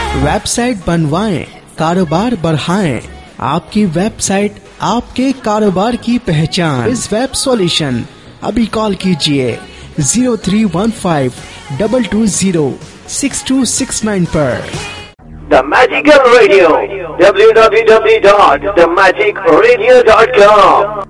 Website बनवाएं, कारोबार बढ़ाएं। आपकी वेबसाइट आपके कारोबार की पहचान। इस वेब सॉल्यूशन अभी कॉल कीजिए 0315-220-6269 पर। The Magical Radio, www.themagicradio.com